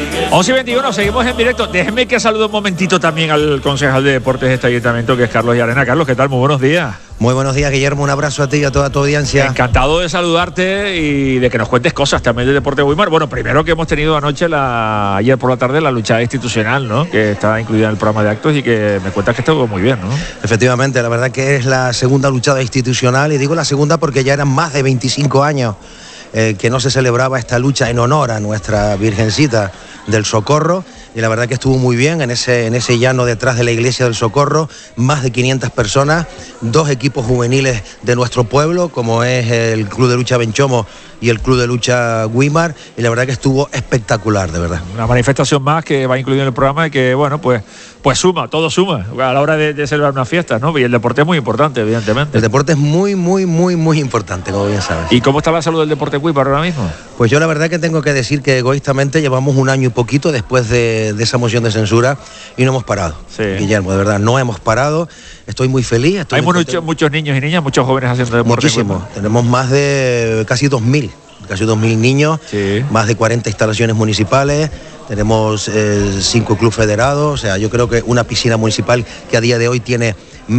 11:21, seguimos en directo. Déjenme que salude un momentito también al concejal de deportes de este ayuntamiento, que es Carlos Llarena. Carlos, ¿qué tal? Muy buenos días. Muy buenos días, Guillermo. Un abrazo a ti y a toda tu audiencia. Encantado de saludarte y de que nos cuentes cosas también del deporte de Weimar. Bueno, primero que hemos tenido anoche, ayer por la tarde, la luchada institucional, ¿no? Que está incluida en el programa de actos y que me cuentas que estuvo muy bien, ¿no? Efectivamente, la verdad que es la segunda luchada institucional, y digo la segunda porque ya eran más de 25 años que no se celebraba esta lucha en honor a nuestra Virgencita del Socorro, y la verdad que estuvo muy bien en ese llano detrás de la iglesia del Socorro, más de 500 personas, 2 equipos juveniles de nuestro pueblo, como es el Club de Lucha Benchomo y el Club de Lucha Weimar, y la verdad que estuvo espectacular, de verdad. Una manifestación más que va incluida en el programa y que, bueno, pues suma, todo suma a la hora de celebrar una fiesta, ¿no? Y el deporte es muy importante, evidentemente. El deporte es muy importante, como bien sabes. ¿Y cómo está la salud del deporte Weimar ahora mismo? Pues yo la verdad que tengo que decir que egoístamente llevamos un año y poquito después de esa moción de censura y no hemos parado. Sí. Guillermo, de verdad, no hemos parado. Estoy muy feliz. Hay muchos niños y niñas, muchos jóvenes haciendo deporte. Muchísimo. Tenemos más de casi 2.000 niños, sí. Más de 40 instalaciones municipales. Tenemos 5 clubes federados, o sea, yo creo que una piscina municipal que a día de hoy tiene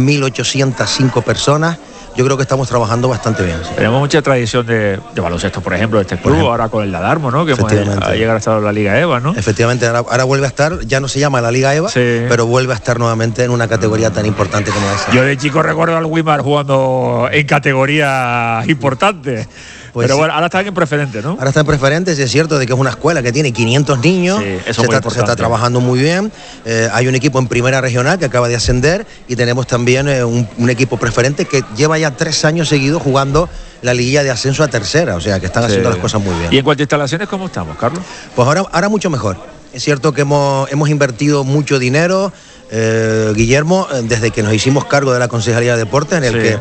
1.805 personas. Yo creo que estamos trabajando bastante bien. Sí. Tenemos mucha tradición de baloncesto, por ejemplo, de este club, ahora con el Ladarmo, ¿no? Que hemos llegado a estar en la Liga EVA, ¿no? Efectivamente, ahora vuelve a estar, ya no se llama la Liga EVA, sí, pero vuelve a estar nuevamente en una categoría tan importante como esa. Yo de chico recuerdo al Weimar jugando en categorías importantes. Pues pero bueno, ahora están en preferente, ¿no? Ahora está en preferente, es cierto de que es una escuela que tiene 500 niños, sí, eso se está trabajando muy bien. Hay un equipo en primera regional que acaba de ascender y tenemos también un equipo preferente que lleva ya 3 años seguidos jugando la liguilla de ascenso a tercera, o sea que están haciendo las cosas muy bien. ¿Y en cuanto a instalaciones, cómo estamos, Carlos? Pues ahora mucho mejor. Es cierto que hemos invertido mucho dinero, Guillermo, desde que nos hicimos cargo de la Concejalía de Deportes, en el que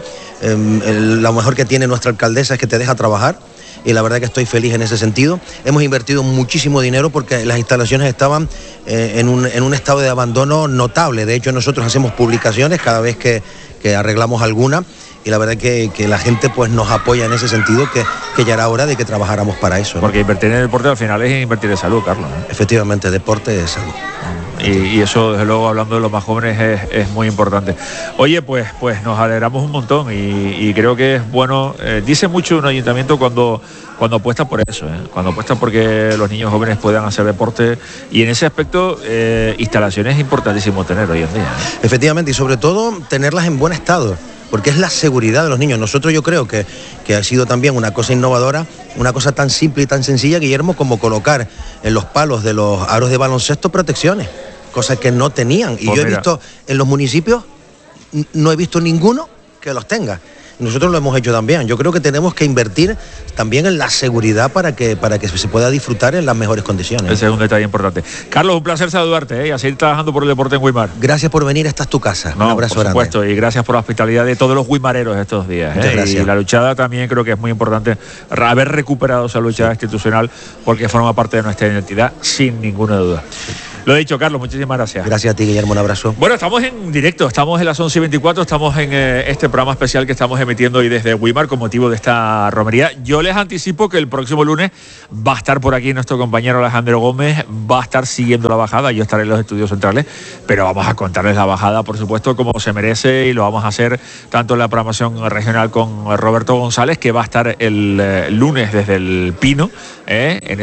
lo mejor que tiene nuestra alcaldesa es que te deja trabajar, y la verdad que estoy feliz en ese sentido. Hemos invertido muchísimo dinero porque las instalaciones estaban en un estado de abandono notable. De hecho, nosotros hacemos publicaciones cada vez que arreglamos alguna, y la verdad que la gente pues nos apoya en ese sentido, que ya era hora de que trabajáramos para eso, ¿no? Porque invertir en el deporte al final es invertir en salud, Carlos, ¿no? Efectivamente, deporte es salud. Y eso, desde luego, hablando de los más jóvenes, es muy importante. Oye, pues nos alegramos un montón y creo que es bueno. Dice mucho un ayuntamiento cuando apuesta por eso, cuando apuesta porque los niños jóvenes puedan hacer deporte, y en ese aspecto instalaciones es importantísimo tener hoy en día, ¿eh? Efectivamente, y sobre todo tenerlas en buen estado, porque es la seguridad de los niños. Nosotros, yo creo que ha sido también una cosa innovadora, una cosa tan simple y tan sencilla, Guillermo, como colocar en los palos de los aros de baloncesto protecciones, cosas que no tenían. Y pues yo he visto en los municipios, no he visto ninguno que los tenga. Nosotros lo hemos hecho también. Yo creo que tenemos que invertir también en la seguridad para que se pueda disfrutar en las mejores condiciones. Ese es un detalle importante. Carlos, un placer saludarte y a seguir trabajando por el deporte en Weimar. Gracias por venir, esta es tu casa. Un abrazo grande. Por supuesto, y gracias por la hospitalidad de todos los weimareros estos días. Muchas gracias. Y la luchada también creo que es muy importante haber recuperado esa luchada institucional, porque forma parte de nuestra identidad, sin ninguna duda. Lo he dicho, Carlos, muchísimas gracias. Gracias a ti, Guillermo, un abrazo. Bueno, estamos en directo, estamos en las 11:24, estamos en este programa especial que estamos emitiendo hoy desde Weimar con motivo de esta romería. Yo les anticipo que el próximo lunes va a estar por aquí nuestro compañero Alejandro Gómez, va a estar siguiendo la bajada, yo estaré en los estudios centrales, pero vamos a contarles la bajada, por supuesto, como se merece, y lo vamos a hacer tanto en la programación regional con Roberto González, que va a estar el lunes desde el Pino, en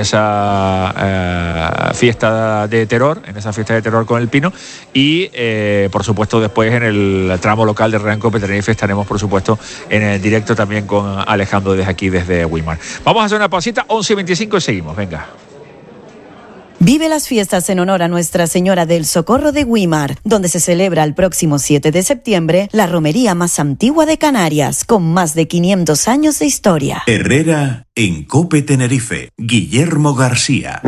esa fiesta de terror, con el Pino, y por supuesto después en el tramo local de Rencope Tenerife estaremos, por supuesto, en el directo también con Alejandro desde aquí, desde Weimar. Vamos a hacer una pausita, 11:25 y seguimos, venga. Vive las fiestas en honor a Nuestra Señora del Socorro de Weimar, donde se celebra el próximo 7 de septiembre la romería más antigua de Canarias, con más de 500 años de historia. Herrera en Cope Tenerife, Guillermo García.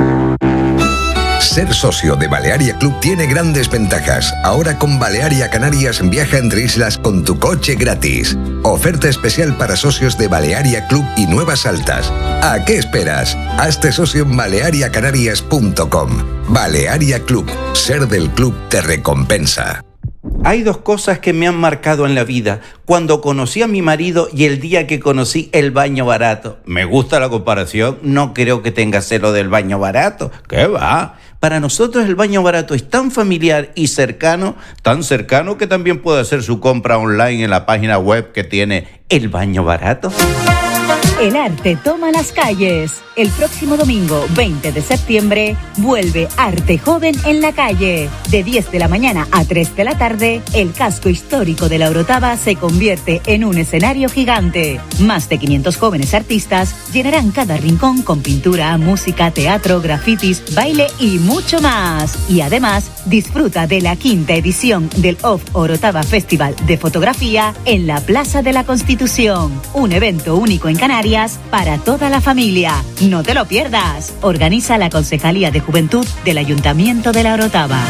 Ser socio de Balearia Club tiene grandes ventajas. Ahora con Balearia Canarias viaja entre islas con tu coche gratis. Oferta especial para socios de Balearia Club y Nuevas Altas. ¿A qué esperas? Hazte socio en baleariacanarias.com. Balearia Club. Ser del club te recompensa. Hay 2 cosas que me han marcado en la vida: cuando conocí a mi marido y el día que conocí el baño barato. Me gusta la comparación, no creo que tenga celo del baño barato. ¿Qué va? Para nosotros el baño barato es tan familiar y cercano, tan cercano que también puede hacer su compra online en la página web que tiene El Baño Barato. El arte toma las calles. El próximo domingo, 20 de septiembre, vuelve Arte Joven en la calle. De 10 de la mañana a 3 de la tarde, el casco histórico de la Orotava se convierte en un escenario gigante. Más de 500 jóvenes artistas llenarán cada rincón con pintura, música, teatro, grafitis, baile y mucho más. Y además, disfruta de la 5ª edición del Off Orotava Festival de Fotografía en la Plaza de la Constitución. Un evento único en Canarias para toda la familia. No te lo pierdas. Organiza la Concejalía de Juventud del Ayuntamiento de la Orotava.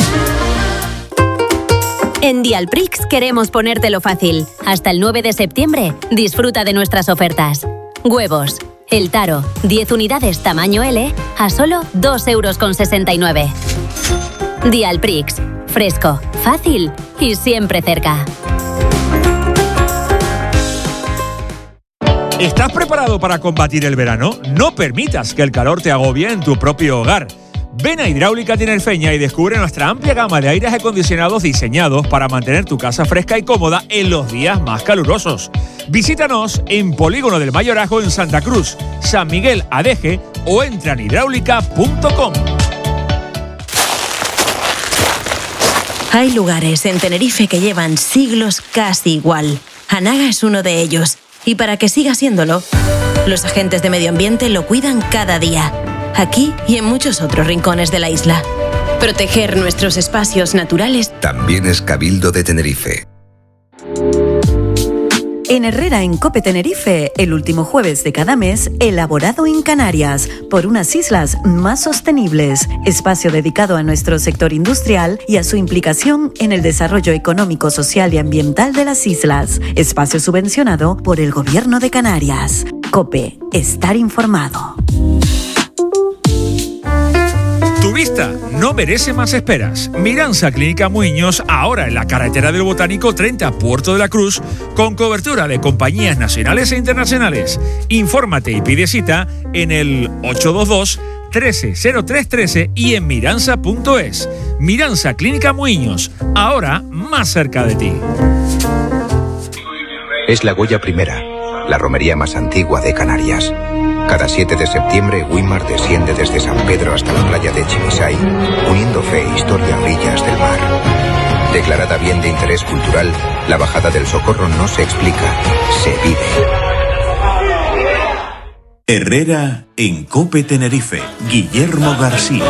En Dialprix queremos ponértelo fácil. Hasta el 9 de septiembre, disfruta de nuestras ofertas. Huevos, El Taro, 10 unidades tamaño L a solo 2,69 €. Dialprix, fresco, fácil y siempre cerca. ¿Estás preparado para combatir el verano? No permitas que el calor te agobie en tu propio hogar. Ven a Hidráulica Tinerfeña y descubre nuestra amplia gama de aires acondicionados diseñados para mantener tu casa fresca y cómoda en los días más calurosos. Visítanos en Polígono del Mayorazgo en Santa Cruz, San Miguel Adeje o entra en hidráulica.com. Hay lugares en Tenerife que llevan siglos casi igual. Anaga es uno de ellos. Y para que siga siéndolo, los agentes de medio ambiente lo cuidan cada día, aquí y en muchos otros rincones de la isla. Proteger nuestros espacios naturales también es Cabildo de Tenerife. En Herrera en Cope Tenerife, el último jueves de cada mes, elaborado en Canarias, por unas islas más sostenibles. Espacio dedicado a nuestro sector industrial y a su implicación en el desarrollo económico, social y ambiental de las islas. Espacio subvencionado por el Gobierno de Canarias. Cope, estar informado. Tu vista no merece más esperas. Miranza Clínica Muiños, ahora en la carretera del Botánico 30, Puerto de la Cruz, con cobertura de compañías nacionales e internacionales. Infórmate y pide cita en el 822 130313 y en miranza.es. Miranza Clínica Muiños, ahora más cerca de ti. Es la Goya Primera, la romería más antigua de Canarias. Cada 7 de septiembre, Wimar desciende desde San Pedro hasta la playa de Chimisay, uniendo fe e historia a orillas del mar. Declarada bien de interés cultural, la bajada del Socorro no se explica, se vive. Herrera en Cope Tenerife. Guillermo García.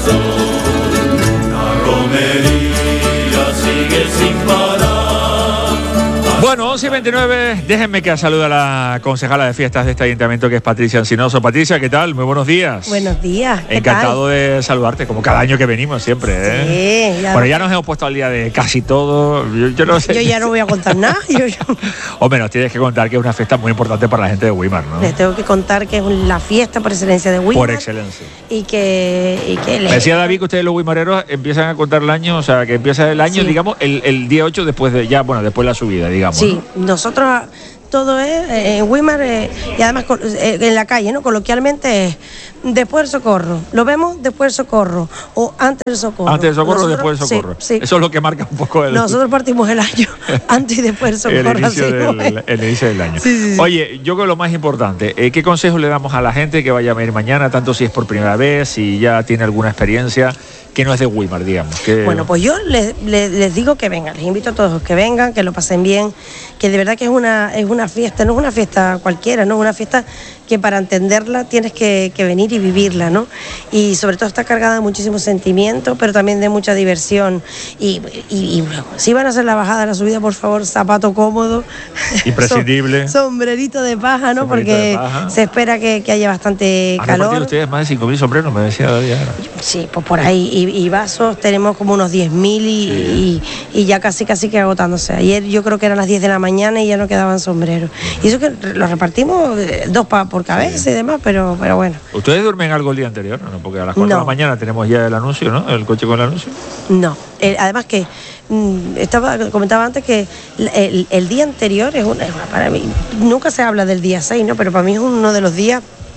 Bueno, 11:29, déjenme que salude a la concejala de fiestas de este ayuntamiento, que es Patricia Encinoso. Patricia, ¿qué tal? Muy buenos días. Buenos días. Encantado de saludarte, como cada año que venimos siempre, ¿eh? Sí, bueno, ya nos hemos puesto al día de casi todo. Yo no sé. Yo ya no voy a contar nada. Hombre, nos tienes que contar que es una fiesta muy importante para la gente de Wimar, ¿no? Les tengo que contar que es la fiesta por excelencia de Wimar. Por excelencia. Y que Me decía David que ustedes los wimareros empiezan a contar el año, o sea, que empieza el año, sí, digamos, el día 8 después de después de la subida, digamos. Sí, ¿no? Nosotros todo es en Wimar y además en la calle, ¿no? Coloquialmente es después del Socorro. Lo vemos después del Socorro o antes del Socorro. Antes del Socorro o después del Socorro. Sí, sí. Eso es lo que marca un poco el... Nosotros partimos el año antes y después del Socorro. el inicio del año. Sí. Oye, yo creo que lo más importante, ¿qué consejos le damos a la gente que vaya a venir mañana, tanto si es por primera vez, si ya tiene alguna experiencia, que no es de Wimar, digamos? Bueno, pues yo les digo que vengan, les invito a todos que vengan, que lo pasen bien, que de verdad que es una fiesta, no es una fiesta cualquiera, no es una fiesta que para entenderla tienes que venir y vivirla, ¿no? Y sobre todo está cargada de muchísimo sentimiento, pero también de mucha diversión. Y bueno, si van a hacer la bajada, la subida, por favor, zapato cómodo. Imprescindible. Sombrerito de paja, ¿no? Porque se espera que haya bastante calor. ¿Han repartido ustedes más de 5.000 sombreros, me decía David? Sí, pues por ahí. Y vasos tenemos como unos 10.000 y ya casi que agotándose. Ayer yo creo que eran las 10 de la mañana y ya no quedaban sombreros. Y eso que los repartimos 2 por cabeza y demás, pero bueno. ¿Ustedes duermen algo el día anterior? No, porque a las 4 de la mañana tenemos ya el anuncio, ¿no? El coche con el anuncio. No, además que comentaba antes que el día anterior es una para mí, nunca se habla del día 6, ¿no? Pero para mí es uno de los días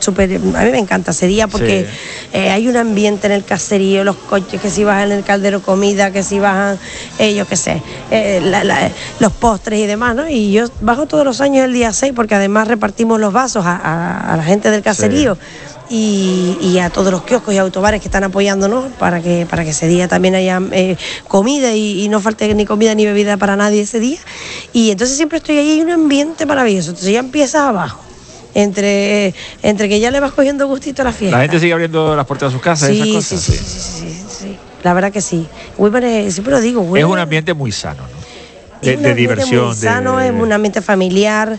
a mí me encanta ese día porque hay un ambiente en el caserío, los coches que si bajan en el caldero comida, que si bajan, yo qué sé, los postres y demás, ¿no? Y yo bajo todos los años el día 6 porque además repartimos los vasos a la gente del caserío. Y a todos los kioscos y autobares que están apoyándonos para que ese día también haya comida y no falte ni comida ni bebida para nadie ese día. Y entonces siempre estoy ahí, hay un ambiente maravilloso. Entonces ya empiezas abajo. Entre que ya le vas cogiendo gustito a la fiesta. ¿La gente sigue abriendo las puertas de sus casas? Sí, esas cosas? Sí. La verdad que sí. Weimar siempre lo digo. Weimar es un ambiente muy sano, ¿no? De diversión. Muy sano, es un ambiente familiar.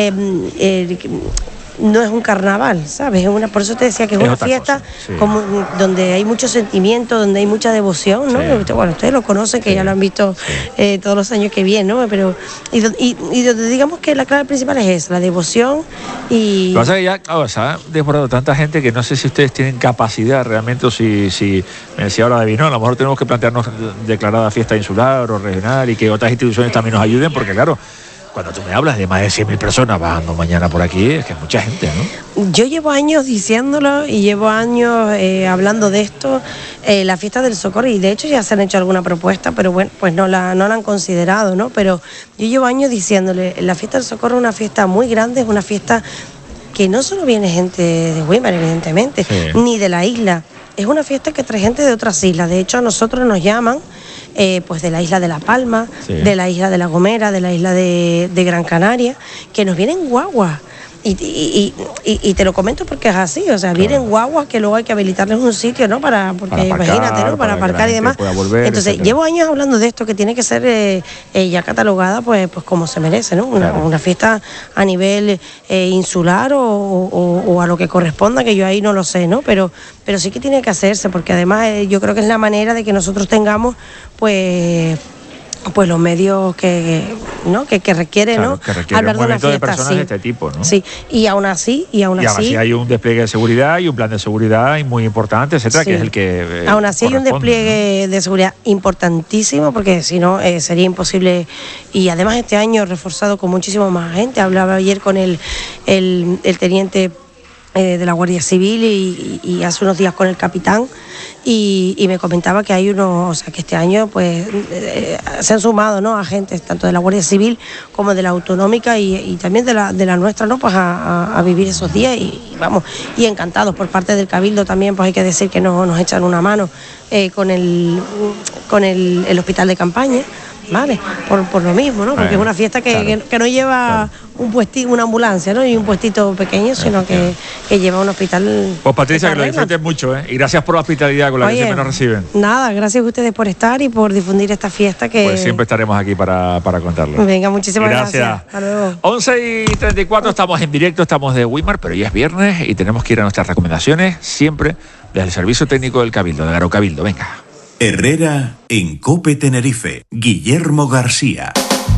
No es un carnaval, ¿sabes? Por eso te decía que es una fiesta como, donde hay mucho sentimiento, donde hay mucha devoción, ¿no? Bueno, ustedes lo conocen, que ya lo han visto todos los años que vienen, ¿no? Pero y donde digamos que la clave principal es esa, la devoción y... Lo que pasa es que ya se ha desbordado tanta gente que no sé si ustedes tienen capacidad realmente o si me decía ahora David, no, a lo mejor tenemos que plantearnos declarada fiesta insular o regional y que otras instituciones también nos ayuden, porque claro, cuando tú me hablas de más de 100.000 personas bajando mañana por aquí, es que es mucha gente, ¿no? Yo llevo años diciéndolo y llevo años hablando de esto, la fiesta del Socorro, y de hecho ya se han hecho alguna propuesta, pero bueno, pues no la han considerado, ¿no? Pero yo llevo años diciéndole, la fiesta del Socorro es una fiesta muy grande, es una fiesta que no solo viene gente de Weimar, evidentemente, ni de la isla, es una fiesta que trae gente de otras islas. De hecho, a nosotros nos llaman pues de la isla de La Palma, de la isla de La Gomera, de la isla de Gran Canaria, que nos vienen guaguas. Y te lo comento porque es así, o sea, vienen guaguas que luego hay que habilitarles un sitio, ¿no? Porque aparcar, imagínate, ¿no? Para aparcar y demás. Volver, entonces, llevo años hablando de esto, que tiene que ser ya catalogada pues como se merece, ¿no? Una fiesta a nivel insular o a lo que corresponda, que yo ahí no lo sé, ¿no? Pero sí que tiene que hacerse, porque además yo creo que es la manera de que nosotros tengamos pues los medios que requiere, claro, ¿no? Que requiere hablar un movimiento de personas de este tipo, ¿no? Sí, y aún así hay un despliegue de seguridad y un plan de seguridad muy importante, etcétera, que es el que aún así hay un despliegue, ¿no?, de seguridad importantísimo, porque si no sería imposible. Y además este año reforzado con muchísimo más gente. Hablaba ayer con el teniente de la Guardia Civil y hace unos días con el capitán y me comentaba que hay unos, o sea, que este año pues se han sumado, ¿no?, agentes tanto de la Guardia Civil como de la Autonómica y también de la nuestra, ¿no?, pues a vivir esos días y vamos, y encantados por parte del Cabildo también, pues hay que decir que nos echan una mano con el hospital de campaña. Vale, por lo mismo, ¿no? Porque es una fiesta que no lleva un puestito, una ambulancia, ¿no? Y un puestito pequeño, sino que lleva un hospital. Pues Patricia, que lo disfrutes mucho, ¿eh? Y gracias por la hospitalidad con la que siempre nos reciben. Nada, gracias a ustedes por estar y por difundir esta fiesta que... Pues siempre estaremos aquí para contarlo. Venga, muchísimas gracias. Hasta luego. 11:34, estamos en directo, estamos de Weimar, pero ya es viernes y tenemos que ir a nuestras recomendaciones, siempre desde el Servicio Técnico del Cabildo, de Garo Cabildo. Venga. Herrera en COPE Tenerife. Guillermo García.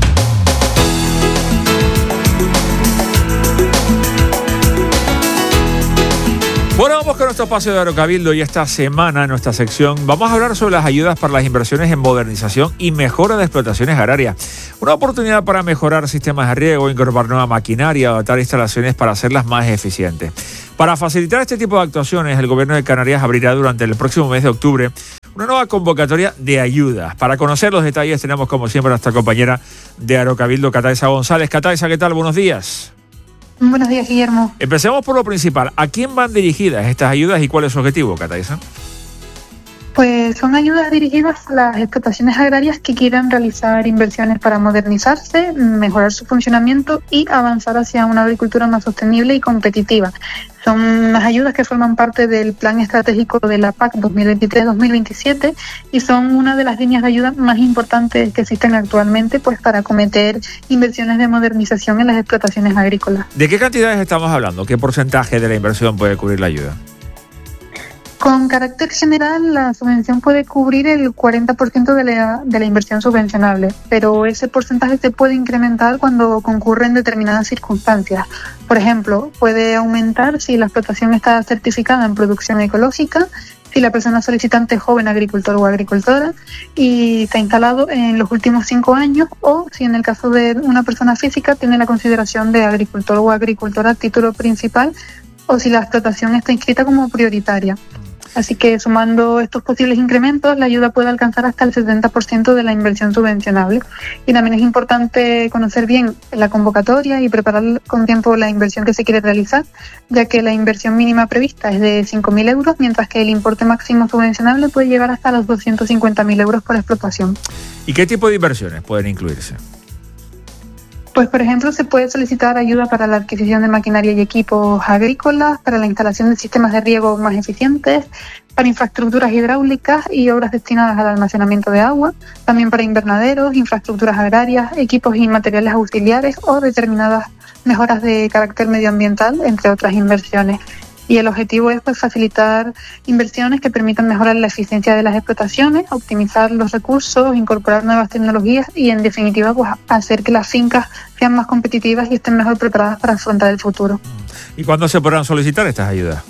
Bueno, vamos con nuestro espacio de Garo Cabildo y esta semana en nuestra sección vamos a hablar sobre las ayudas para las inversiones en modernización y mejora de explotaciones agrarias. Una oportunidad para mejorar sistemas de riego, incorporar nueva maquinaria, adaptar instalaciones para hacerlas más eficientes. Para facilitar este tipo de actuaciones, el Gobierno de Canarias abrirá durante el próximo mes de octubre una nueva convocatoria de ayudas. Para conocer los detalles tenemos, como siempre, a nuestra compañera de Garo Cabildo, Cataiza González. Cataiza, ¿qué tal? Buenos días. Buenos días, Guillermo. Empecemos por lo principal. ¿A quién van dirigidas estas ayudas y cuál es su objetivo, Cataiza? Pues son ayudas dirigidas a las explotaciones agrarias que quieran realizar inversiones para modernizarse, mejorar su funcionamiento y avanzar hacia una agricultura más sostenible y competitiva. Son unas ayudas que forman parte del Plan Estratégico de la PAC 2023-2027 y son una de las líneas de ayuda más importantes que existen actualmente, pues para acometer inversiones de modernización en las explotaciones agrícolas. ¿De qué cantidades estamos hablando? ¿Qué porcentaje de la inversión puede cubrir la ayuda? Con carácter general, la subvención puede cubrir el 40% de la inversión subvencionable, pero ese porcentaje se puede incrementar cuando concurren determinadas circunstancias. Por ejemplo, puede aumentar si la explotación está certificada en producción ecológica, si la persona solicitante es joven agricultor o agricultora y se ha instalado en los últimos 5 años, o si en el caso de una persona física tiene la consideración de agricultor o agricultora a título principal o si la explotación está inscrita como prioritaria. Así que sumando estos posibles incrementos, la ayuda puede alcanzar hasta el 70% de la inversión subvencionable. Y también es importante conocer bien la convocatoria y preparar con tiempo la inversión que se quiere realizar, ya que la inversión mínima prevista es de 5.000 euros, mientras que el importe máximo subvencionable puede llegar hasta los 250.000 euros por explotación. ¿Y qué tipo de inversiones pueden incluirse? Pues, por ejemplo, se puede solicitar ayuda para la adquisición de maquinaria y equipos agrícolas, para la instalación de sistemas de riego más eficientes, para infraestructuras hidráulicas y obras destinadas al almacenamiento de agua, también para invernaderos, infraestructuras agrarias, equipos y materiales auxiliares o determinadas mejoras de carácter medioambiental, entre otras inversiones. Y el objetivo es facilitar inversiones que permitan mejorar la eficiencia de las explotaciones, optimizar los recursos, incorporar nuevas tecnologías y, en definitiva, hacer que las fincas sean más competitivas y estén mejor preparadas para afrontar el futuro. ¿Y cuándo se podrán solicitar estas ayudas?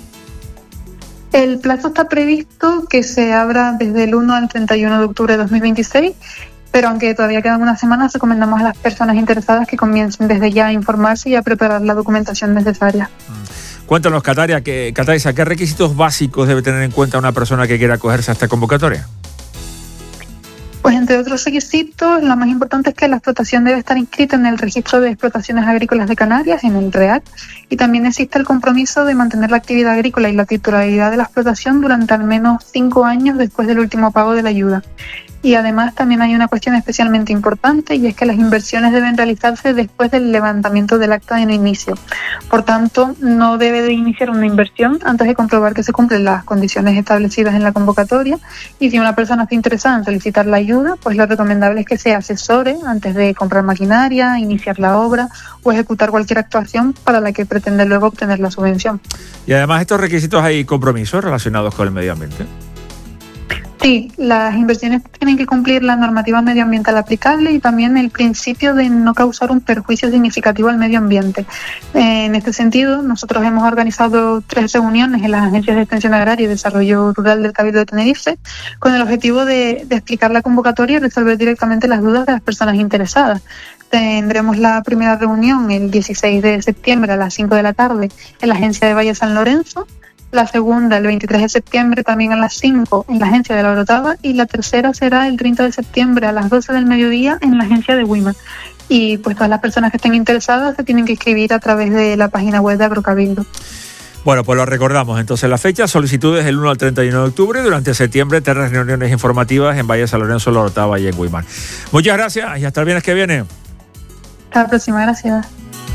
El plazo está previsto que se abra desde el 1 al 31 de octubre de 2026, pero aunque todavía quedan unas semanas, recomendamos a las personas interesadas que comiencen desde ya a informarse y a preparar la documentación necesaria. Cuéntanos, Kataisa, ¿qué requisitos básicos debe tener en cuenta una persona que quiera acogerse a esta convocatoria? Pues entre otros requisitos, lo más importante es que la explotación debe estar inscrita en el Registro de Explotaciones Agrícolas de Canarias, en el REAC, y también existe el compromiso de mantener la actividad agrícola y la titularidad de la explotación durante al menos 5 años después del último pago de la ayuda. Y además también hay una cuestión especialmente importante, y es que las inversiones deben realizarse después del levantamiento del acta de inicio. Por tanto, no debe de iniciar una inversión antes de comprobar que se cumplen las condiciones establecidas en la convocatoria, y si una persona está interesada en solicitar la ayuda, pues lo recomendable es que se asesore antes de comprar maquinaria, iniciar la obra o ejecutar cualquier actuación para la que pretende luego obtener la subvención. Y además, estos requisitos hay compromisos relacionados con el medio ambiente. Sí, las inversiones tienen que cumplir la normativa medioambiental aplicable y también el principio de no causar un perjuicio significativo al medio ambiente. En este sentido, nosotros hemos organizado 3 reuniones en las agencias de extensión agraria y desarrollo rural del Cabildo de Tenerife con el objetivo de explicar la convocatoria y resolver directamente las dudas de las personas interesadas. Tendremos la primera reunión el 16 de septiembre a las 5 de la tarde en la agencia de Valle San Lorenzo, la segunda el 23 de septiembre también a las 5 en la agencia de La Orotava y la tercera será el 30 de septiembre a las 12 del mediodía en la agencia de Weimar. Y pues todas las personas que estén interesadas se tienen que inscribir a través de la página web de Agrocabildo. Bueno, pues lo recordamos. Entonces, la fecha, solicitudes del 1 al 31 de octubre. Durante septiembre, 3 reuniones informativas en Valle San Lorenzo, La Orotava y en Weimar. Muchas gracias y hasta el viernes que viene. Hasta la próxima, gracias.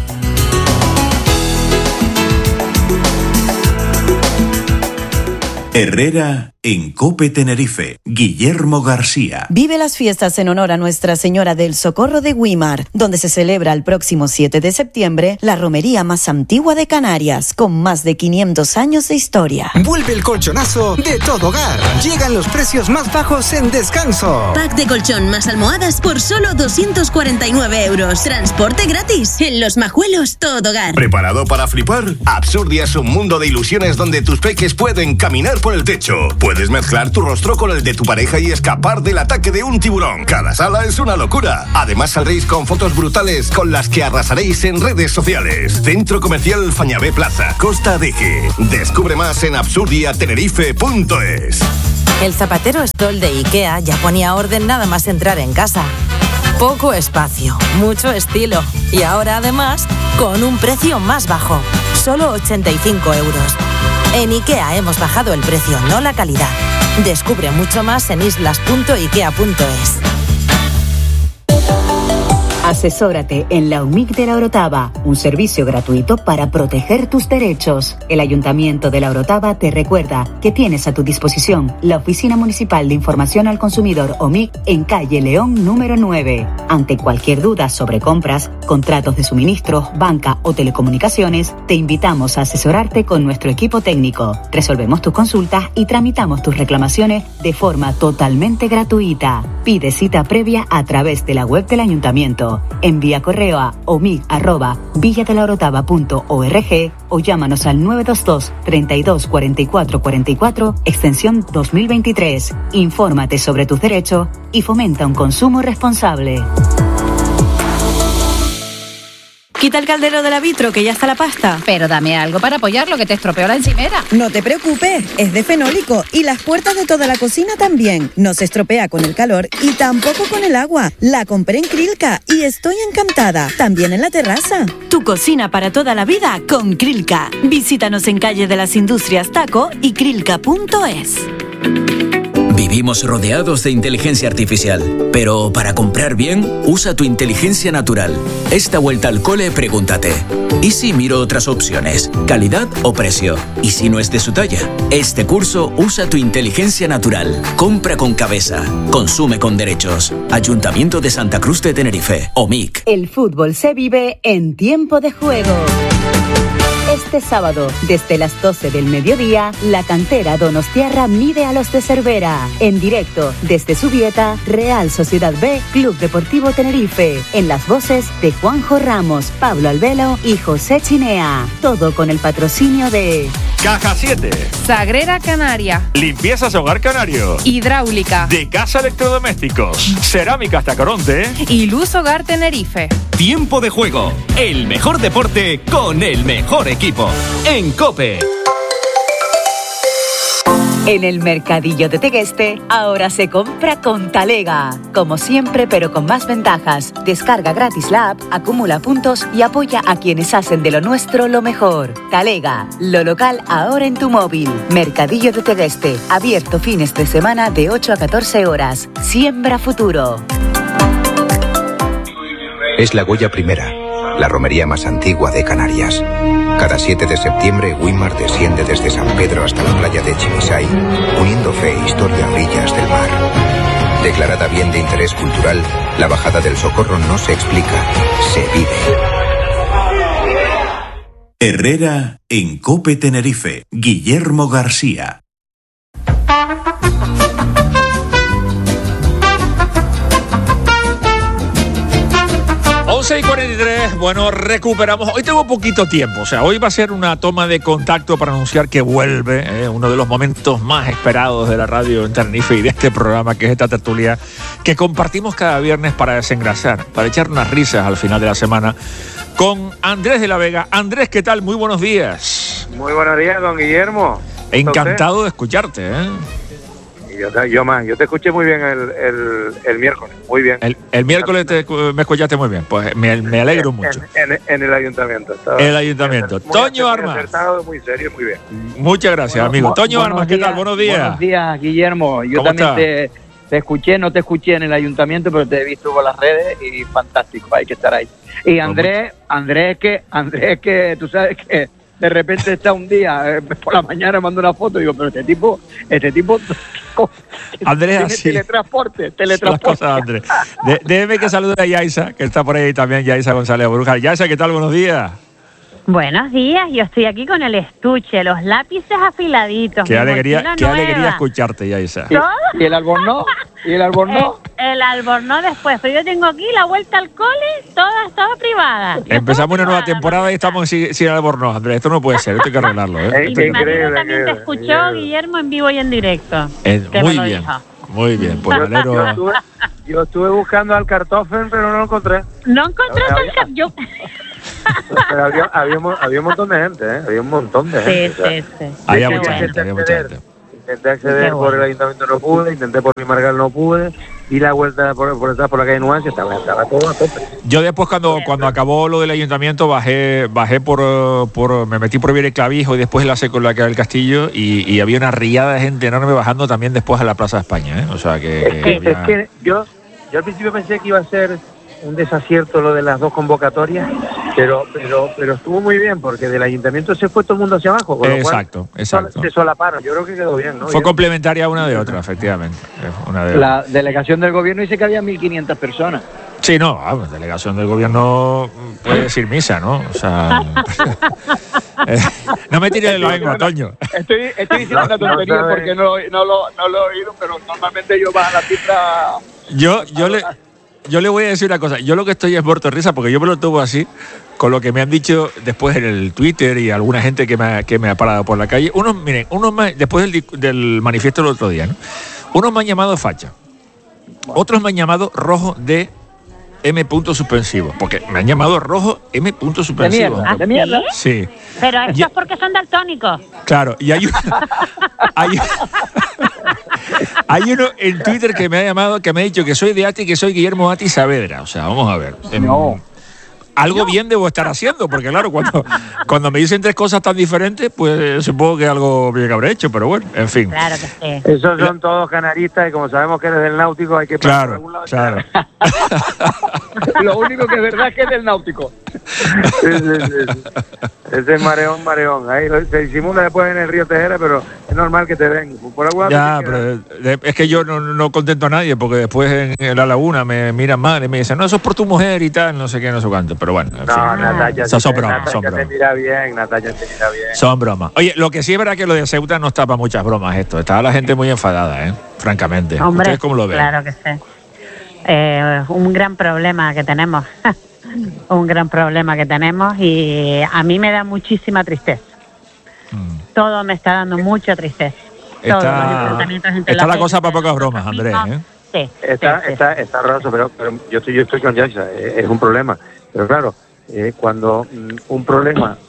Herrera en COPE Tenerife. Guillermo García. Vive las fiestas en honor a Nuestra Señora del Socorro de Weimar, donde se celebra el próximo 7 de septiembre la romería más antigua de Canarias, con más de 500 años de historia. Vuelve el colchonazo de Todo Hogar. Llegan los precios más bajos en descanso. Pack de colchón más almohadas por solo 249 euros. Transporte gratis en Los Majuelos Todo Hogar. ¿Preparado para flipar? Absurdia es un mundo de ilusiones donde tus peques pueden caminar por el techo. Puedes mezclar tu rostro con el de tu pareja y escapar del ataque de un tiburón. Cada sala es una locura. Además saldréis con fotos brutales con las que arrasaréis en redes sociales. Centro Comercial Fañabé Plaza, Costa Adeje. Descubre más en absurdiatenerife.es. El zapatero Stoll de IKEA ya ponía orden nada más entrar en casa. Poco espacio, mucho estilo. Y ahora además, con un precio más bajo. Solo 85 euros. En IKEA hemos bajado el precio, no la calidad. Descubre mucho más en islas.ikea.es. Asesórate en la UMIC de La Orotava, un servicio gratuito para proteger tus derechos. El Ayuntamiento de La Orotava te recuerda que tienes a tu disposición la Oficina Municipal de Información al Consumidor OMIC en calle León número 9. Ante cualquier duda sobre compras, contratos de suministro, banca o telecomunicaciones, te invitamos a asesorarte con nuestro equipo técnico. Resolvemos tus consultas y tramitamos tus reclamaciones de forma totalmente gratuita. Pide cita previa a través de la web del Ayuntamiento. Envía correo a omic@villadelaorotava.org o llámanos al 922 32 44 44 extensión 2023. Infórmate sobre tus derechos y fomenta un consumo responsable. Quita el caldero del vitro, que ya está la pasta. Pero dame algo para apoyarlo, que te estropeó la encimera. No te preocupes, es de fenólico y las puertas de toda la cocina también. No se estropea con el calor y tampoco con el agua. La compré en Krilka y estoy encantada. También en la terraza. Tu cocina para toda la vida con Krilka. Visítanos en Calle de las Industrias Taco y krilka.es. Vivimos rodeados de inteligencia artificial, pero para comprar bien, usa tu inteligencia natural. Esta vuelta al cole, pregúntate: ¿y si miro otras opciones? ¿Calidad o precio? ¿Y si no es de su talla? Este curso usa tu inteligencia natural. Compra con cabeza. Consume con derechos. Ayuntamiento de Santa Cruz de Tenerife. OMIC. El fútbol se vive en tiempo de juego. Este sábado, desde las 12 del mediodía, la cantera donostiarra mide a los de Cervera. En directo, desde Zubieta, Real Sociedad B, Club Deportivo Tenerife. En las voces de Juanjo Ramos, Pablo Albelo y José Chinea. Todo con el patrocinio de... Caja 7. Sagrera Canaria. Limpiezas Hogar Canario. Hidráulica. De Casa Electrodomésticos. Cerámicas Tacoronte. Y Luz Hogar Tenerife. Tiempo de juego. El mejor deporte con el mejor equipo. En COPE. En el Mercadillo de Tegueste, ahora se compra con Talega. Como siempre, pero con más ventajas. Descarga gratis la app, acumula puntos y apoya a quienes hacen de lo nuestro lo mejor. Talega, lo local ahora en tu móvil. Mercadillo de Tegueste, abierto fines de semana de 8 a 14 horas. Siembra futuro. Es la Goya Primera, la romería más antigua de Canarias. Cada 7 de septiembre, Wimar desciende desde San Pedro hasta la playa de Chimisay, uniendo fe e historia a orillas del mar. Declarada bien de interés cultural, la bajada del Socorro no se explica, se vive. Herrera en COPE Tenerife. Guillermo García. Y 43, bueno, recuperamos. Hoy tengo poquito tiempo, o sea, hoy va a ser una toma de contacto para anunciar que vuelve uno de los momentos más esperados de la radio en Tenerife y de este programa, que es esta tertulia que compartimos cada viernes para desengrasar, para echar unas risas al final de la semana con Andrés de la Vega. Andrés, ¿qué tal? Muy buenos días. Muy buenos días, don Guillermo. Encantado de escucharte, ¿eh? Yo te escuché muy bien el miércoles, muy bien. El miércoles me escuchaste muy bien, pues me alegro mucho. En el ayuntamiento. El ayuntamiento. Toño Armas. Muy serio, muy bien. Muchas gracias, amigo. Toño Armas, ¿qué tal? Buenos días. Buenos días, Guillermo. Yo también te escuché, no te escuché en el ayuntamiento, pero te he visto por las redes y fantástico, hay que estar ahí. Y Andrés, que tú sabes que de repente está un día, por la mañana mando una foto y digo, pero este tipo Andrés, así teletransporte. Las cosas, Andrés. Déjeme que salude a Yaisa, que está por ahí también, Yaisa González Bruja. Yaisa, ¿qué tal? Buenos días. Buenos días, yo estoy aquí con el estuche, los lápices afiladitos. Qué alegría escucharte, Yaisa. ¿Y el albornoz? El albornoz después, pero yo tengo aquí la vuelta al cole, toda privada. Empezamos una nueva temporada y estamos sin albornoz, Andrés. Esto no puede ser, esto hay que arreglarlo. Y mi marido también te escuchó, Guillermo, en vivo y en directo. Muy bien. Muy bien, pues yo estuve buscando al cartofen, pero no lo encontré. ¿No encontraste al cartofen? Pero había un montón de gente, ¿eh? Había un montón de gente. Sí. Había mucha gente. Intenté acceder por el ayuntamiento, no pude, intenté por mi Margal, no pude, y la vuelta por detrás por la calle Nuancia, estaba todo a tope. Yo después cuando acabó lo del ayuntamiento bajé me metí por Viera y Clavijo y después la con la que era el Castillo y había una riada de gente enorme bajando también después a la Plaza de España, ¿eh? O sea que es que yo al principio pensé que iba a ser un desacierto lo de las dos convocatorias, pero estuvo muy bien porque del ayuntamiento se fue todo el mundo hacia abajo, con lo cual se solaparon. Yo creo que quedó bien, ¿no? Fue complementaria una de otra, efectivamente. La delegación del gobierno dice que había 1.500 personas. Sí, no, delegación del gobierno puede decir misa, ¿no? O sea, no me tires la lengua, Toño. Estoy diciendo una tontería porque no lo he oído, pero normalmente yo bajo la cifra. Yo le voy a decir una cosa. Yo lo que estoy es muerto de risa porque yo me lo tomo así con lo que me han dicho después en el Twitter y alguna gente que me ha parado por la calle. Unos después del manifiesto del otro día, ¿no? Unos me han llamado facha. Otros me han llamado rojo de M. suspensivo. Porque me han llamado rojo M. suspensivo. ¿De mierda? Sí. Pero eso es porque son daltónicos. Claro, y hay uno en Twitter que me ha llamado, que me ha dicho que soy de Ati, que soy Guillermo Ati Saavedra. O sea, vamos a ver. Algo bien debo estar haciendo, porque claro, cuando me dicen tres cosas tan diferentes, pues supongo que algo bien habré hecho, pero bueno, en fin. Claro que sí. Esos son todos canaristas y como sabemos que eres del Náutico hay que pasar por algún lado. Claro. Lo único que es verdad es que es del Náutico. Sí. Ese es mareón. Ahí se disimula después en el río Tejera, pero es normal que te den. Por alguna ya, pero es que yo no contento a nadie, porque después en la laguna me miran mal y me dicen, no, eso es por tu mujer y tal, no sé qué, no sé cuánto. Pero bueno, en fin. Natalia, son bromas. te mira bien, Natalia te mira bien. Son bromas. Oye, lo que sí es verdad que lo de Ceuta no está para muchas bromas esto. Estaba la gente muy enfadada, francamente. Hombre, ¿ustedes cómo lo ven? Claro que sí. Un gran problema que tenemos. Un gran problema que tenemos y a mí me da muchísima tristeza. Todo me está dando mucha tristeza. Está la cosa para pocas bromas, Andrés. Sí, está roso, pero yo estoy con Yaisa, es un problema. Pero claro, cuando un problema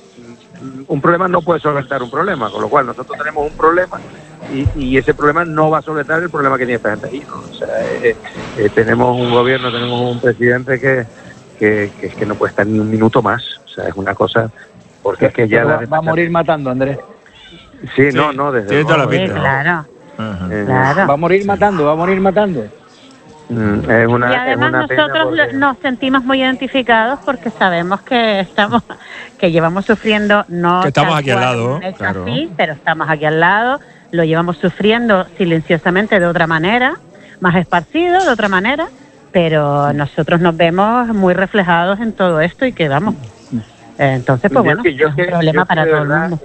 no puede solventar un problema, con lo cual nosotros tenemos un problema y ese problema no va a solventar el problema que tiene esta gente ahí, ¿no? O sea, tenemos un gobierno, tenemos un presidente que no puede estar ni un minuto más. O sea, es una cosa, porque es que ya va a morir matando, Andrés. Sí, no, desde luego. Sí, claro. Claro. Va a morir matando. Y además nosotros nos sentimos muy identificados porque sabemos que llevamos sufriendo, no que estamos aquí al lado, claro. Así, pero estamos aquí al lado, lo llevamos sufriendo silenciosamente de otra manera, más esparcido de otra manera, pero nosotros nos vemos muy reflejados en todo esto y que vamos. Entonces, pues bueno, es un problema para todo el mundo.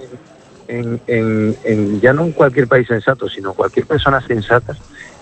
Ya no en cualquier país sensato, sino cualquier persona sensata,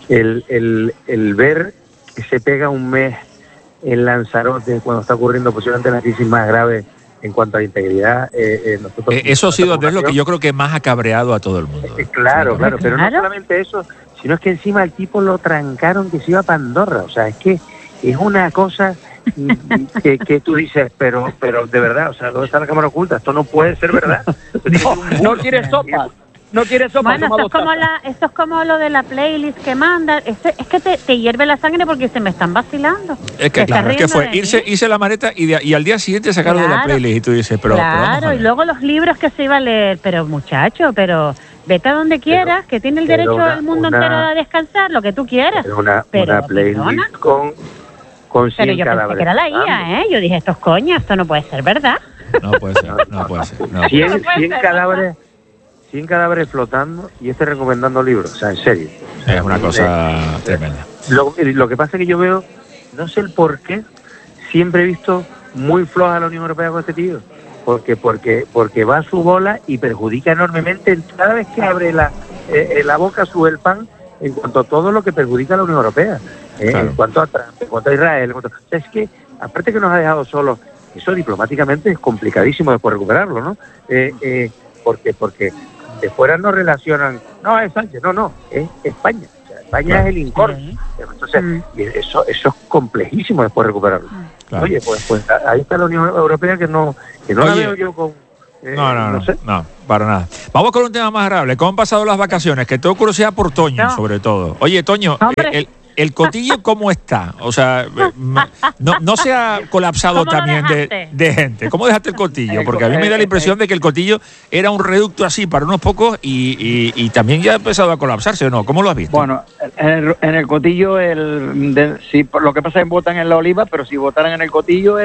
el ver que se pega un mes en Lanzarote cuando está ocurriendo posiblemente la crisis más grave en cuanto a integridad, nosotros eso ha sido de lo que yo creo que más ha cabreado a todo el mundo. Claro, pero no solamente eso, sino es que encima al tipo lo trancaron que se iba para Andorra. O sea, es que es una cosa que tú dices, pero de verdad, o sea, ¿dónde está la cámara oculta? Esto no puede ser verdad. No quiere sopa. No quiere sopa. Bueno, esto es como lo de la playlist que manda. Es que te hierve la sangre porque se me están vacilando. Es que claro, es que fue irse la maleta y al día siguiente sacarlo de la playlist y tú dices, pero claro, y luego los libros que se iba a leer, pero muchacho, vete a donde quieras, que tiene el derecho el mundo entero a descansar, lo que tú quieras. Una playlist con 100 pero yo cadáveres. Pensé que era la IA, Yo dije, estos coños, esto no puede ser verdad. No puede ser. 100 cadáveres flotando y recomendando libros, o sea, en serio. Es una cosa tremenda. Lo que pasa es que yo veo, no sé el por qué, siempre he visto muy floja la Unión Europea con este tío. Porque va a su bola y perjudica enormemente cada vez que abre la boca, sube el pan en cuanto a todo lo que perjudica a la Unión Europea. Claro. En cuanto a Trump, en cuanto a Israel. Es que, aparte que nos ha dejado solos, eso diplomáticamente es complicadísimo después recuperarlo, ¿no? Porque de fuera no relacionan, no, es Sánchez, no, es España. O sea, España es el incordio. Entonces, eso es complejísimo después recuperarlo. Claro. Oye, pues ahí está la Unión Europea que no la veo yo con... No, para nada. Vamos con un tema más agradable. ¿Cómo han pasado las vacaciones? Que tengo curiosidad por Toño, sobre todo. Oye, Toño, ¿el Cotillo cómo está? O sea, no se ha colapsado también de gente. ¿Cómo dejaste el Cotillo? Porque a mí me da la impresión de que el Cotillo era un reducto así para unos pocos y también ya ha empezado a colapsarse, ¿o no? ¿Cómo lo has visto? Bueno, en el Cotillo, sí, lo que pasa es que votan en la Oliva, pero si votaran en el Cotillo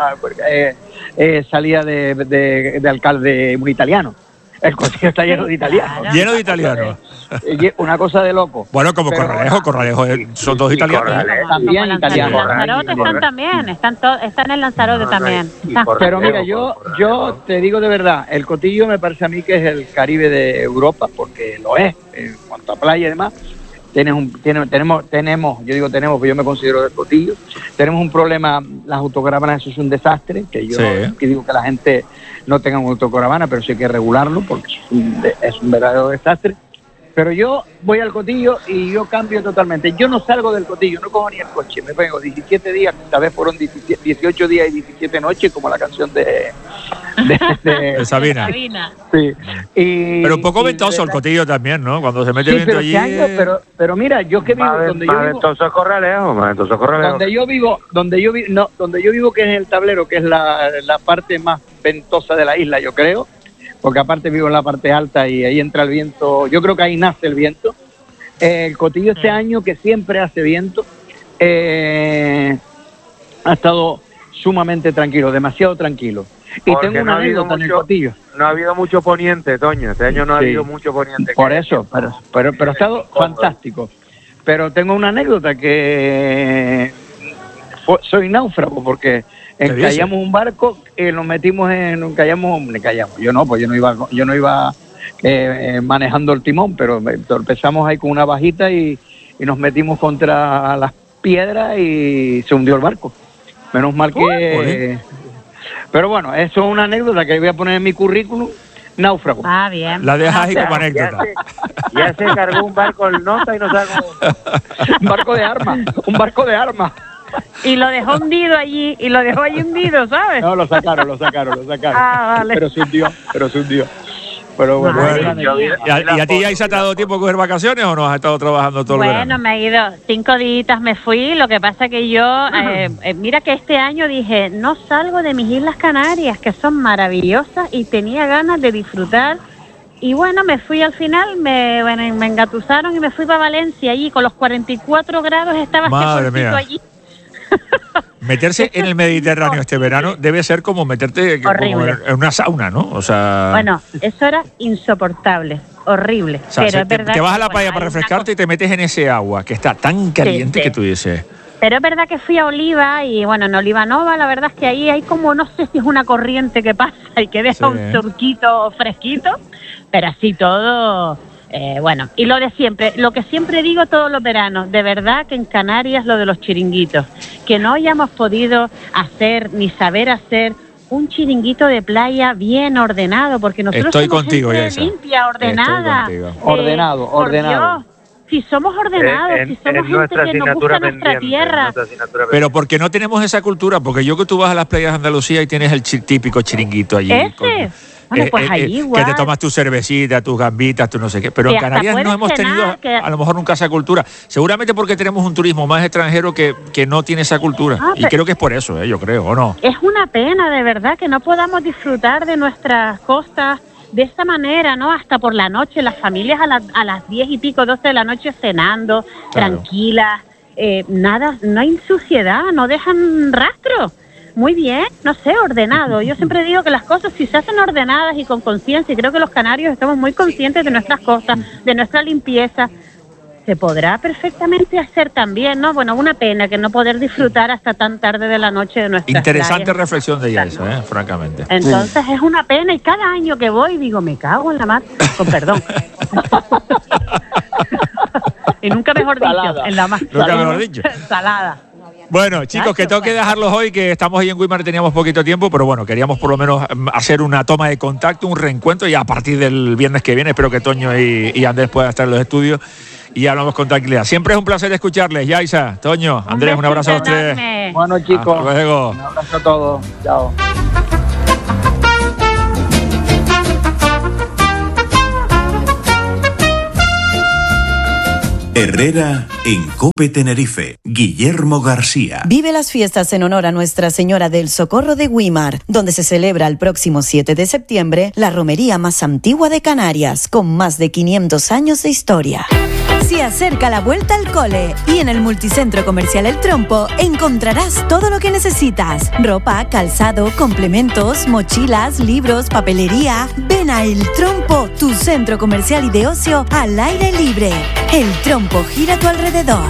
salía de alcalde muy italiano. El Cotillo está lleno de italianos. Claro. Lleno de italianos. Una cosa de loco. Bueno, como Corralejo son todos italianos. También italianos. En Lanzarote están también, están en Lanzarote también. Pero mira, yo te digo de verdad, el Cotillo me parece a mí que es el Caribe de Europa, porque lo es, en cuanto a playa y demás. Tenemos, yo digo tenemos, porque yo me considero del Cotillo, tenemos un problema, las autocaravanas, eso es un desastre, que yo que digo que la gente no tenga una autocaravana, pero sí hay que regularlo, porque es un verdadero desastre. Pero yo voy al Cotillo y yo cambio totalmente. Yo no salgo del Cotillo, no cojo ni el coche. Me pego 17 días, esta vez fueron 18 días y 17 noches, como la canción de Sabina. Sí. Pero un poco ventoso el Cotillo también, ¿no? Cuando se mete sí, viento allí. Pero mira, yo que vivo donde yo vivo. Ventoso corre lejos. Donde yo vivo, que es el Tablero, que es la parte más ventosa de la isla, yo creo. Porque aparte vivo en la parte alta y ahí entra el viento, yo creo que ahí nace el viento. El Cotillo este año, que siempre hace viento, ha estado sumamente tranquilo, demasiado tranquilo. Y porque tengo una anécdota en el Cotillo. No ha habido mucho poniente, Toño, este año no ha habido mucho poniente. Por eso, pero ha estado fantástico. Pero tengo una anécdota que soy náufrago, porque encallamos un barco y nos metimos encallamos. Yo no iba manejando el timón, pero tropezamos ahí con una bajita y nos metimos contra las piedras y se hundió el barco. Menos mal que... Pero bueno, eso es una anécdota que voy a poner en mi currículum. Náufrago. Ah, bien. La dejas ahí como anécdota. Ya se cargó un barco en nota y no sabe cómo... Un barco de armas. Y lo dejó hundido allí, hundido, ¿sabes? No, lo sacaron. Ah, vale. Pero se hundió. Pero bueno. ¿Y a ti ya se te ha dado tiempo de coger vacaciones o no has estado trabajando todo el verano? Bueno, me he ido 5 días, me fui. Lo que pasa que yo, mira que este año dije, no salgo de mis Islas Canarias, que son maravillosas, y tenía ganas de disfrutar. Y bueno, me fui al final, me engatusaron y me fui para Valencia. Allí con los 44 grados estaba Madre mía. allí. Meterse en el Mediterráneo este verano debe ser como meterte como en una sauna, ¿no? O sea... Bueno, eso era insoportable, horrible. O sea, pero es verdad te vas a la playa para refrescarte y te metes en ese agua que está tan caliente que tú dices... Pero es verdad que fui a Oliva y bueno, en Oliva Nova la verdad es que ahí hay como, no sé si es una corriente que pasa y que deja un turquito fresquito, pero así todo... bueno, y lo de siempre, lo que siempre digo todos los veranos, de verdad que en Canarias lo de los chiringuitos, que no hayamos podido hacer ni saber hacer un chiringuito de playa bien ordenado, porque nosotros somos contigo, gente limpia, ordenada. Ordenado. Dios, si somos ordenados, si somos gente que nos gusta nuestra tierra. Pero porque no tenemos esa cultura, porque yo que tú vas a las playas de Andalucía y tienes el típico chiringuito allí. Bueno, pues ahí igual. Que te tomas tu cervecita, tus gambitas, tu no sé qué. Pero en Canarias no hemos tenido a lo mejor nunca esa cultura. Seguramente porque tenemos un turismo más extranjero que no tiene esa cultura. Y creo que es por eso, yo creo, ¿o no? Es una pena, de verdad, que no podamos disfrutar de nuestras costas de esta manera, ¿no? Hasta por la noche, las familias a las 10 y pico, 12 de la noche cenando, tranquilas. Nada, no hay suciedad, no dejan rastro. Muy bien, no sé, ordenado. Yo siempre digo que las cosas, si se hacen ordenadas y con conciencia, y creo que los canarios estamos muy conscientes de nuestras costas, de nuestra limpieza, se podrá perfectamente hacer también, ¿no? Bueno, una pena que no poder disfrutar hasta tan tarde de la noche de nuestras Interesante playas. Reflexión de ella eso, francamente. Entonces es una pena, y cada año que voy digo, me cago en la mar, con perdón. Y nunca mejor dicho, en la mar. Nunca mejor dicho. Salada. Bueno, chicos, que tengo que dejarlos hoy, que estamos ahí en Weimar, teníamos poquito tiempo, pero bueno, queríamos por lo menos hacer una toma de contacto, un reencuentro, y a partir del viernes que viene espero que Toño y Andrés puedan estar en los estudios y hablamos con tranquilidad. Siempre es un placer escucharles. Yaisa, Toño, Andrés, un abrazo a los tres. Bueno, chicos, hasta luego. Un abrazo a todos. Chao. Herrera en COPE Tenerife. Guillermo García. Vive las fiestas en honor a Nuestra Señora del Socorro de Weimar, donde se celebra el próximo 7 de septiembre la romería más antigua de Canarias, con más de 500 años de historia. Se acerca la vuelta al cole y en el multicentro comercial El Trompo encontrarás todo lo que necesitas: ropa, calzado, complementos, mochilas, libros, papelería. Ven a El Trompo, tu centro comercial y de ocio al aire libre. El Trompo gira a tu alrededor.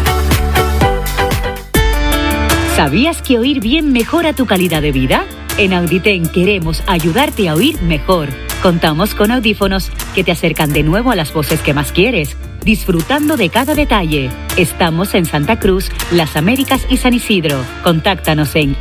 ¿Sabías que oír bien mejora tu calidad de vida? En Auditen queremos ayudarte a oír mejor. Contamos con audífonos que te acercan de nuevo a las voces que más quieres, disfrutando de cada detalle. Estamos en Santa Cruz, Las Américas y San Isidro. Contáctanos en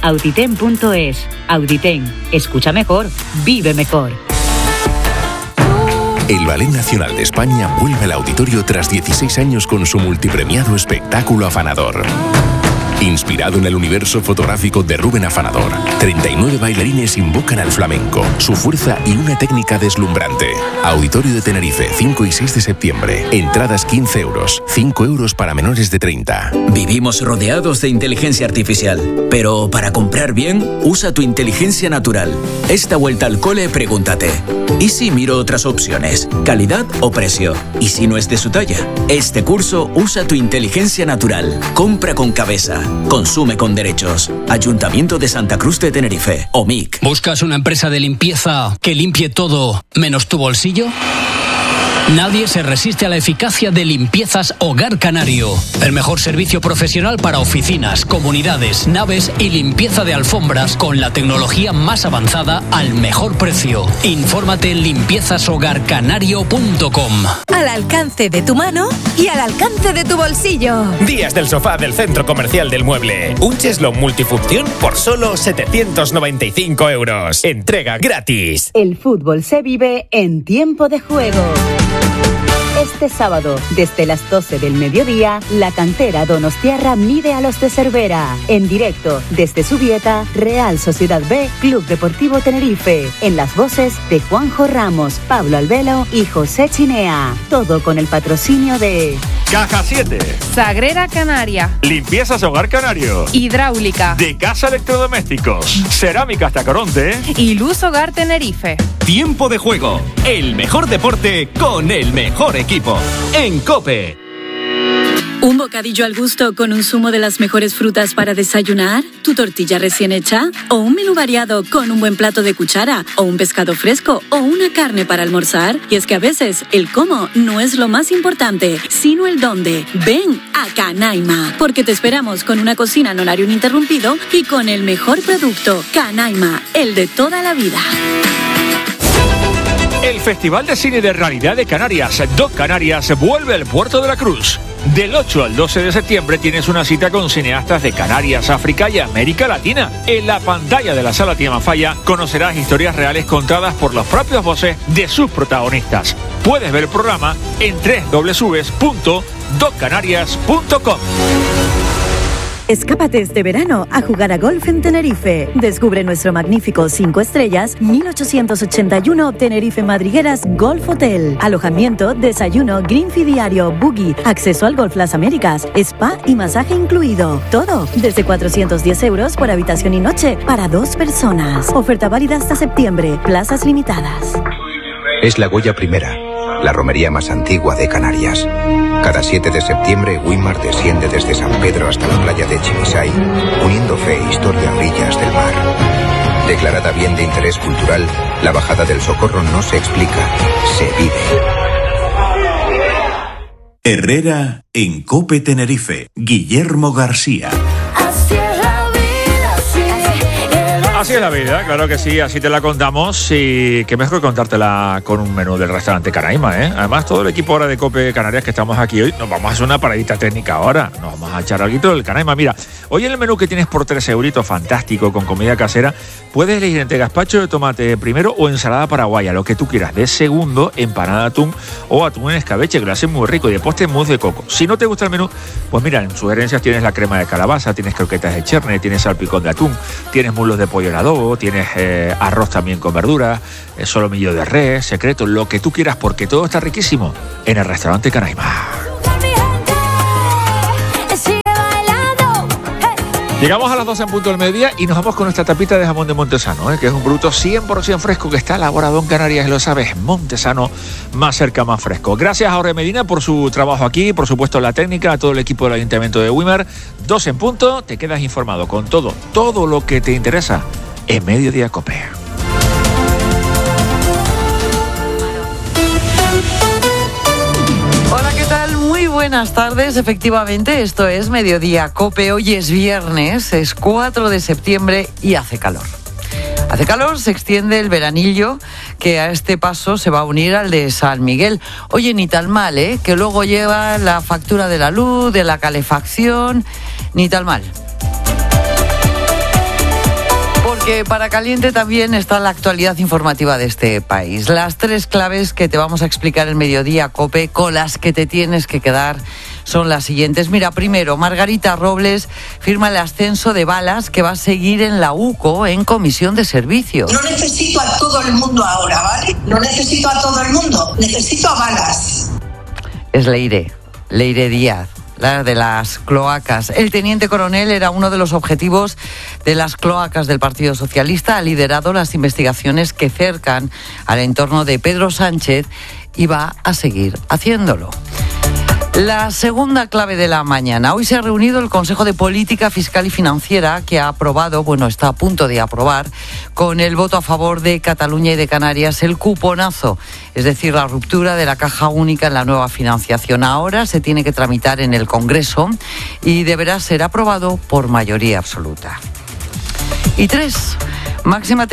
auditen.es. Auditen, escucha mejor, vive mejor. El Ballet Nacional de España vuelve al auditorio tras 16 años con su multipremiado espectáculo Afanador. Inspirado en el universo fotográfico de Rubén Afanador, 39 bailarines invocan al flamenco, su fuerza y una técnica deslumbrante. Auditorio de Tenerife, 5 y 6 de septiembre. Entradas 15 euros, 5 euros para menores de 30. Vivimos rodeados de inteligencia artificial, pero para comprar bien, usa tu inteligencia natural. Esta vuelta al cole, pregúntate: ¿y si miro otras opciones? ¿Calidad o precio? ¿Y si no es de su talla? Este curso usa tu inteligencia natural. Compra con cabeza. Consume con derechos. Ayuntamiento de Santa Cruz de Tenerife. OMIC. ¿Buscas una empresa de limpieza que limpie todo menos tu bolsillo? Nadie se resiste a la eficacia de Limpiezas Hogar Canario. El mejor servicio profesional para oficinas, comunidades, naves y limpieza de alfombras con la tecnología más avanzada al mejor precio. Infórmate en limpiezashogarcanario.com. Al alcance de tu mano y al alcance de tu bolsillo. Días del sofá del Centro Comercial del Mueble. Un cheslón multifunción por solo 795 euros. Entrega gratis. El fútbol se vive en tiempo de juego. Este sábado, desde las 12 del mediodía, la cantera donostiarra mide a los de Cervera. En directo, desde Zubieta, Real Sociedad B, Club Deportivo Tenerife. En las voces de Juanjo Ramos, Pablo Albelo y José Chinea. Todo con el patrocinio de... Caja 7. Sagrera Canaria. Limpiezas Hogar Canario. Hidráulica. De Casa Electrodomésticos. Cerámicas Tacoronte. Y Luz Hogar Tenerife. Tiempo de juego. El mejor deporte con el mejor equipo. En COPE. ¿Un bocadillo al gusto con un zumo de las mejores frutas para desayunar? ¿Tu tortilla recién hecha? ¿O un menú variado con un buen plato de cuchara? ¿O un pescado fresco? ¿O una carne para almorzar? Y es que a veces el cómo no es lo más importante, sino el dónde. Ven a Canaima, porque te esperamos con una cocina en horario ininterrumpido y con el mejor producto. Canaima, el de toda la vida. El Festival de Cine de Realidad de Canarias, Doc Canarias, vuelve al Puerto de la Cruz. Del 8 al 12 de septiembre tienes una cita con cineastas de Canarias, África y América Latina. En la pantalla de la Sala Tía Mafaya conocerás historias reales contadas por las propias voces de sus protagonistas. Puedes ver el programa en www.doccanarias.com. Escápate este verano a jugar a golf en Tenerife. Descubre nuestro magnífico 5 estrellas 1881 Tenerife Madrigueras Golf Hotel. Alojamiento, desayuno, green fee diario, buggy, acceso al Golf Las Américas, spa y masaje incluido. Todo desde 410 euros por habitación y noche para 2 personas. Oferta válida hasta septiembre. Plazas limitadas. Es la Goya Primera, la romería más antigua de Canarias. Cada 7 de septiembre, Wimar desciende desde San Pedro hasta la playa de Chimisay, uniendo fe e historia a orillas del mar. Declarada bien de interés cultural, la bajada del Socorro no se explica, se vive. Herrera en COPE Tenerife. Guillermo García. Así es la vida, claro que sí, así te la contamos y qué mejor contártela con un menú del restaurante Canaima, ¿eh? Además, todo el equipo ahora de COPE Canarias que estamos aquí hoy, nos vamos a hacer una paradita técnica ahora, nos vamos a echar algo del Canaima. Mira, hoy en el menú que tienes por 3 euritos, fantástico, con comida casera, puedes elegir entre gazpacho de tomate primero o ensalada paraguaya, lo que tú quieras. De segundo, empanada de atún o atún en escabeche, que lo hacen muy rico, y de postre mousse de coco. Si no te gusta el menú, pues mira, en sugerencias tienes la crema de calabaza, tienes croquetas de cherne, tienes salpicón de atún, tienes muslos de pollo en adobo, tienes arroz también con verduras, solomillo de res, secreto, lo que tú quieras, porque todo está riquísimo en el restaurante Canaima. Llegamos a las 12 en punto del mediodía y nos vamos con nuestra tapita de jamón de Montesano, que es un producto 100% fresco que está elaborado en Canarias, lo sabes, Montesano, más cerca, más fresco. Gracias a Jorge Medina por su trabajo aquí, por supuesto la técnica, a todo el equipo del Ayuntamiento de Wimar. 12 en punto, te quedas informado con todo lo que te interesa en Mediodía COPE. Muy buenas tardes, efectivamente, esto es Mediodía COPE, hoy es viernes, es 4 de septiembre y hace calor. Hace calor, se extiende el veranillo que a este paso se va a unir al de San Miguel. Oye, ni tan mal, que luego lleva la factura de la luz, de la calefacción, ni tan mal. Porque para caliente también está la actualidad informativa de este país. Las 3 claves que te vamos a explicar en Mediodía COPE, con las que te tienes que quedar, son las siguientes. Mira, primero, Margarita Robles firma el ascenso de Balas, que va a seguir en la UCO en comisión de servicios. No necesito a todo el mundo ahora, ¿vale? No necesito a todo el mundo, necesito a Balas. Es Leire Díaz, la de las cloacas. El teniente coronel era uno de los objetivos de las cloacas del Partido Socialista. Ha liderado las investigaciones que cercan al entorno de Pedro Sánchez y va a seguir haciéndolo. La segunda clave de la mañana. Hoy se ha reunido el Consejo de Política Fiscal y Financiera, que ha aprobado, está a punto de aprobar, con el voto a favor de Cataluña y de Canarias, el cuponazo, es decir, la ruptura de la caja única en la nueva financiación. Ahora se tiene que tramitar en el Congreso y deberá ser aprobado por mayoría absoluta. Y 3. Máxima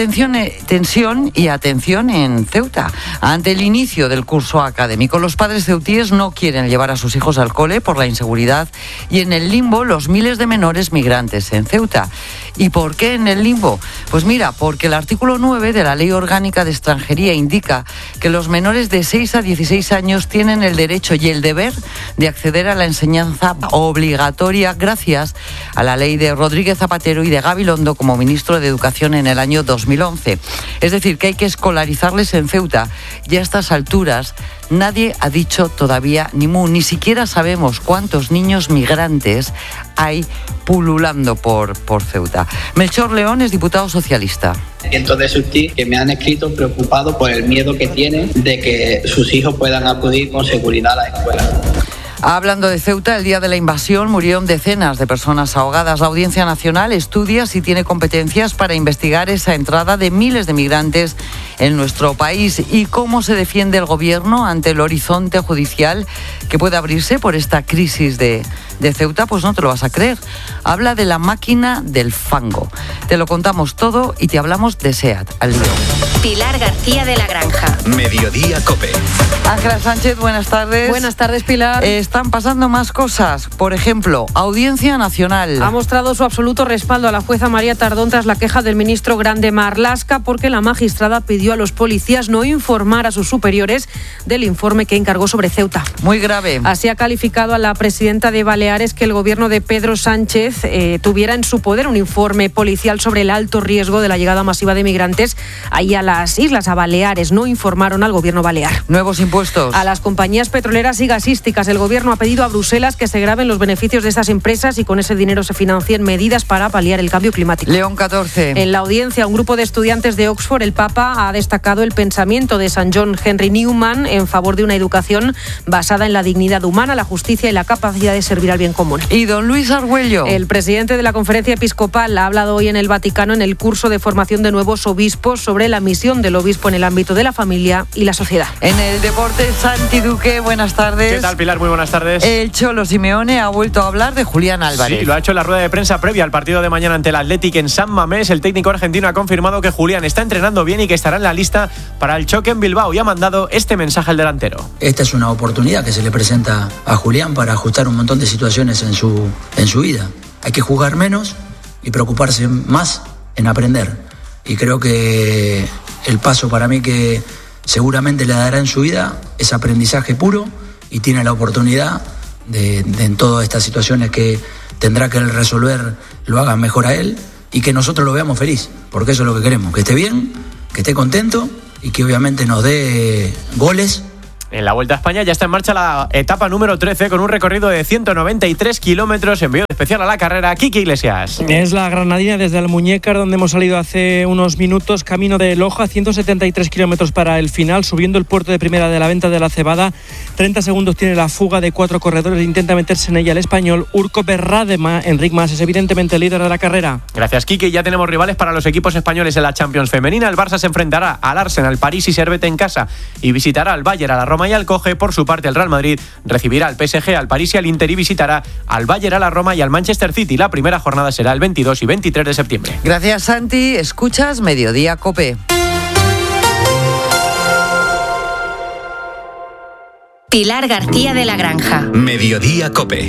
tensión y atención en Ceuta. Ante el inicio del curso académico, los padres ceutíes no quieren llevar a sus hijos al cole por la inseguridad y en el limbo los miles de menores migrantes en Ceuta. ¿Y por qué en el limbo? Pues mira, porque el artículo 9 de la Ley Orgánica de Extranjería indica que los menores de 6 a 16 años tienen el derecho y el deber de acceder a la enseñanza obligatoria gracias a la ley de Rodríguez Zapatero y de Gabilondo como ministro de Educación en el año 2011. Es decir, que hay que escolarizarles en Ceuta y a estas alturas nadie ha dicho todavía ni mu, ni siquiera sabemos cuántos niños migrantes hay pululando por Ceuta. Melchor León es diputado socialista. Cientos de sus tíos que me han escrito preocupados por el miedo que tienen de que sus hijos puedan acudir con seguridad a la escuela. Hablando de Ceuta, el día de la invasión murieron decenas de personas ahogadas. La Audiencia Nacional estudia si tiene competencias para investigar esa entrada de miles de migrantes en nuestro país y cómo se defiende el gobierno ante el horizonte judicial que puede abrirse por esta crisis de Ceuta. Pues no te lo vas a creer. Habla de la máquina del fango. Te lo contamos todo y te hablamos de SEAT. Al lío. Pilar García de la Granja. Mediodía COPE. Ángela Sánchez, buenas tardes. Buenas tardes, Pilar. Están pasando más cosas. Por ejemplo, Audiencia Nacional ha mostrado su absoluto respaldo a la jueza María Tardón tras la queja del ministro Grande Marlaska, porque la magistrada pidió a los policías no informar a sus superiores del informe que encargó sobre Ceuta. Muy grave. Así ha calificado a la presidenta de Baleares que el gobierno de Pedro Sánchez tuviera en su poder un informe policial sobre el alto riesgo de la llegada masiva de migrantes ahí a las islas, a Baleares. No informaron al gobierno balear. Nuevos impuestos. A las compañías petroleras y gasísticas, el gobierno ha pedido a Bruselas que se graben los beneficios de estas empresas y con ese dinero se financien medidas para paliar el cambio climático. León 14. En la audiencia, un grupo de estudiantes de Oxford, el Papa ha destacado el pensamiento de San John Henry Newman en favor de una educación basada en la dignidad humana, la justicia y la capacidad de servir al bien común. Y don Luis Argüello. El presidente de la Conferencia Episcopal ha hablado hoy en el Vaticano en el curso de formación de nuevos obispos sobre la misión del obispo en el ámbito de la familia y la sociedad. En el deporte, Santi Duque, buenas tardes. ¿Qué tal, Pilar? Muy buenas tardes. El Cholo Simeone ha vuelto a hablar de Julián Álvarez. Sí, lo ha hecho en la rueda de prensa previa al partido de mañana ante el Athletic en San Mamés. El técnico argentino ha confirmado que Julián está entrenando bien y que estará en la lista para el choque en Bilbao y ha mandado este mensaje al delantero. Esta es una oportunidad que se le presenta a Julián para ajustar un montón de situaciones en su vida. Hay que jugar menos y preocuparse más en aprender. Y creo que el paso para mí que seguramente le dará en su vida es aprendizaje puro y tiene la oportunidad de en todas estas situaciones que tendrá que él resolver, lo hagan mejor a él y que nosotros lo veamos feliz, porque eso es lo que queremos, que esté bien, que esté contento y que obviamente nos dé goles. En la Vuelta a España ya está en marcha la etapa número 13 con un recorrido de 193 kilómetros. Envío especial a la carrera, Kiki Iglesias. Es la granadina desde Almuñécar, donde hemos salido hace unos minutos, camino de Loja, 173 kilómetros para el final, subiendo el puerto de primera de la Venta de la Cebada. 30 segundos tiene la fuga de 4 corredores, intenta meterse en ella el español Urco Berradema. Enric Mas es evidentemente el líder de la carrera. Gracias, Kiki. Ya tenemos rivales para los equipos españoles en la Champions femenina. El Barça se enfrentará al Arsenal, París y Servette en casa y visitará al Bayern, a la Roma y al Coge. Por su parte, el Real Madrid recibirá al PSG, al París y al Inter y visitará al Bayern, a la Roma y al Manchester City. La primera jornada será el 22 y 23 de septiembre. Gracias, Santi. Escuchas Mediodía COPE. Pilar García de la Granja. Mediodía COPE.